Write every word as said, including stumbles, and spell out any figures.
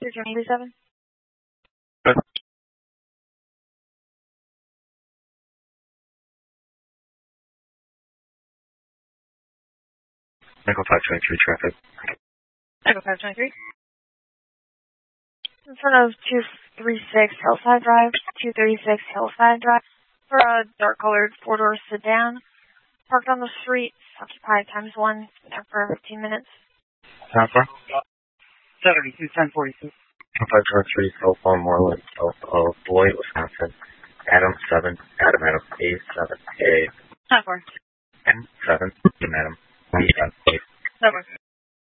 three two seven. Good. Echo five twenty-three traffic. Echo five twenty-three. In front of two thirty-six Hillside Drive, two thirty-six Hillside Drive, for a dark-colored four-door sedan, parked on the street, occupied times one, been there for fifteen minutes. How far? seventy-two ten forty-two. five twenty-three, cell phone, Moreland, south of Beloit, Wisconsin. Adam seven, Adam, Adam, A seven, A. How far? N seven, Adam, one seven, A. How far?